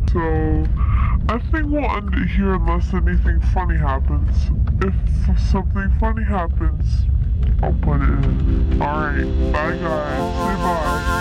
So I think we'll end it here unless anything funny happens. If something funny happens, I'll put it in. Alright, bye guys.